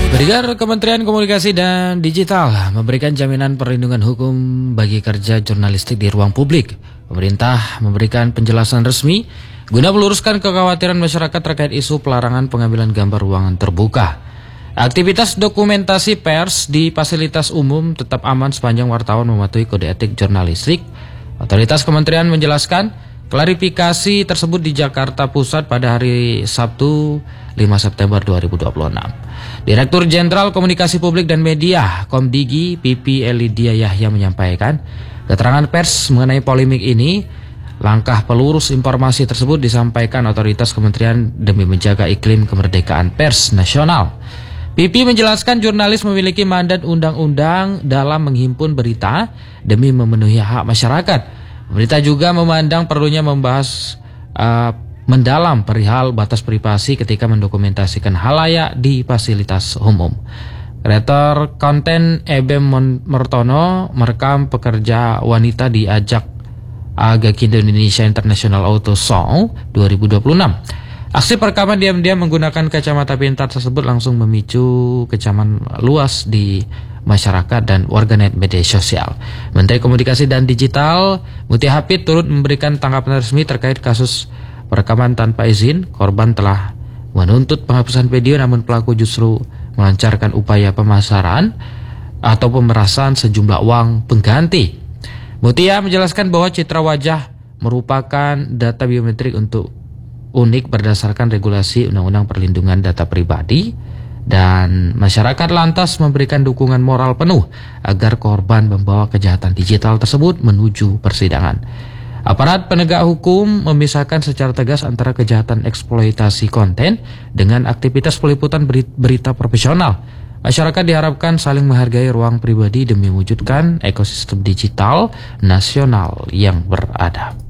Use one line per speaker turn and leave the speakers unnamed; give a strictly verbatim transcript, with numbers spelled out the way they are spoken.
Brigadir Kementerian Komunikasi dan Digital memberikan jaminan perlindungan hukum bagi kerja jurnalistik di ruang publik. Pemerintah memberikan penjelasan resmi guna meluruskan kekhawatiran masyarakat terkait isu pelarangan pengambilan gambar ruangan terbuka. Aktivitas dokumentasi pers di fasilitas umum tetap aman sepanjang wartawan mematuhi kode etik jurnalistik. Otoritas kementerian menjelaskan klarifikasi tersebut di Jakarta Pusat pada hari Sabtu lima September dua ribu dua puluh enam. Direktur Jenderal Komunikasi Publik dan Media Komdigi P P Elidia Yahya menyampaikan keterangan pers mengenai polemik ini. Langkah pelurus informasi tersebut disampaikan otoritas kementerian demi menjaga iklim kemerdekaan pers nasional. P P menjelaskan jurnalis memiliki mandat undang-undang dalam menghimpun berita demi memenuhi hak masyarakat. Pemerintah juga memandang perlunya membahas uh, mendalam perihal batas privasi ketika mendokumentasikan halayak di fasilitas umum. Kreator konten Ebem Mertono merekam pekerja wanita di ajak Agakindo Indonesia International Auto Show dua ribu dua puluh enam. Aksi perekaman diam-diam menggunakan kacamata pintar tersebut langsung memicu kecaman luas di masyarakat dan warganet media sosial. Menteri Komunikasi dan Digital Muti Hapid turut memberikan tanggapan resmi terkait kasus perekaman tanpa izin. Korban telah menuntut penghapusan video, namun pelaku justru melancarkan upaya pemasaran atau pemerasan sejumlah uang pengganti. Mutia menjelaskan bahwa citra wajah merupakan data biometrik untuk unik berdasarkan regulasi Undang-Undang Perlindungan Data Pribadi, dan masyarakat lantas memberikan dukungan moral penuh agar korban membawa kejahatan digital tersebut menuju persidangan. Aparat penegak hukum memisahkan secara tegas antara kejahatan eksploitasi konten dengan aktivitas peliputan berita profesional. Masyarakat diharapkan saling menghargai ruang pribadi demi mewujudkan ekosistem digital nasional yang beradab.